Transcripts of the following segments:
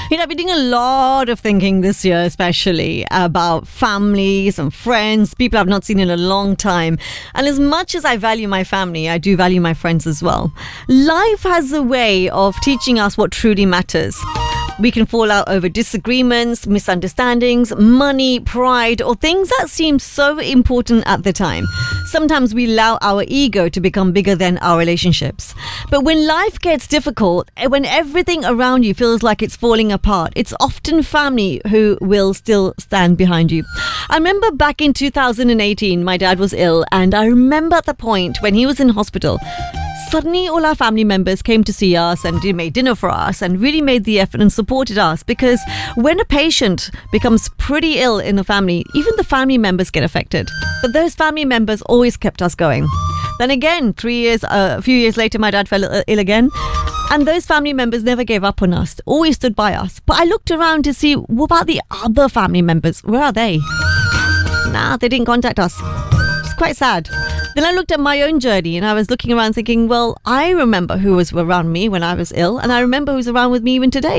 I've been doing a lot of thinking this year, especially about families and friends, people I've not seen in a long time. And as much as I value my family, I do value my friends as well. Life has a way of teaching us what truly matters. We can fall out over disagreements, misunderstandings, money, pride, or things that seem so important at the time. Sometimes we allow our ego to become bigger than our relationships. But when life gets difficult, when everything around you feels like it's falling apart, it's often family who will still stand behind you. I remember back in 2018, my dad was ill, and I remember at the point when he was in hospital, suddenly all our family members came to see us and made dinner for us and really made the effort and supported us, because when a patient becomes pretty ill in the family, even the family members get affected. But those family members always kept us going. Then again, a few years later, my dad fell ill again. And those family members never gave up on us, always stood by us. But I looked around to see, what about the other family members? Where are they? Nah, they didn't contact us. It's quite sad. Then I looked at my own journey and I was looking around thinking, well, I remember who was around me when I was ill, and I remember who's around with me even today.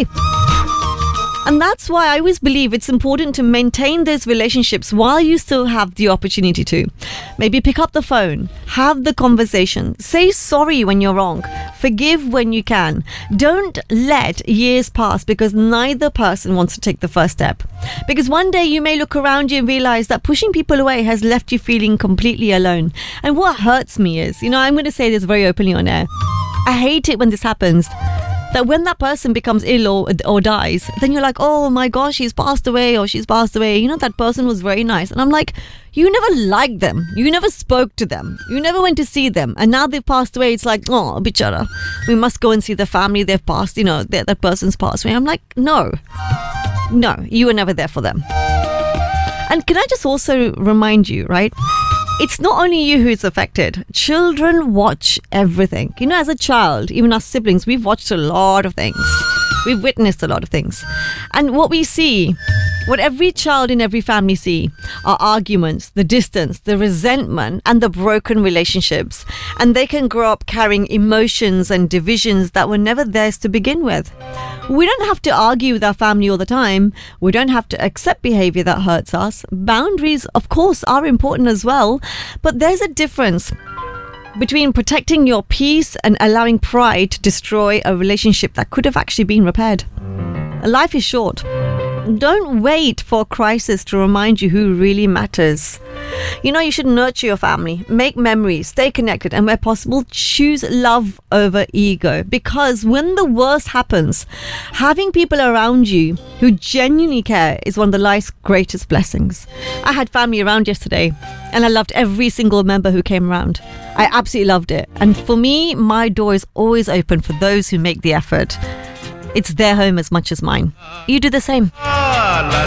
And that's why I always believe it's important to maintain those relationships while you still have the opportunity to. Maybe pick up the phone, have the conversation, say sorry when you're wrong, forgive when you can. Don't let years pass because neither person wants to take the first step. Because one day you may look around you and realize that pushing people away has left you feeling completely alone. And what hurts me is, I'm going to say this very openly on air, I hate it when this happens. That when that person becomes ill or dies, then you're like, oh my gosh, he's passed away or she's passed away. That person was very nice. And I'm like, you never liked them. You never spoke to them. You never went to see them. And now they've passed away. It's like, oh, bichara, we must go and see the family. They've passed, that person's passed away. I'm like, no, you were never there for them. And can I just also remind you, right? It's not only you who's affected. Children watch everything. As a child, even our siblings, we've watched a lot of things. We've witnessed a lot of things. And what we see, what every child in every family see, are arguments, the distance, the resentment, and the broken relationships. And they can grow up carrying emotions and divisions that were never theirs to begin with. We don't have to argue with our family all the time. We don't have to accept behavior that hurts us. Boundaries, of course, are important as well. But there's a difference between protecting your peace and allowing pride to destroy a relationship that could have actually been repaired. Life is short. Don't wait for a crisis to remind you who really matters. You should nurture your family, make memories, stay connected, and where possible, choose love over ego. Because when the worst happens, having people around you who genuinely care is one of the life's greatest blessings. I had family around yesterday, and I loved every single member who came around. I absolutely loved it. And for me, my door is always open for those who make the effort. It's their home as much as mine. You do the same.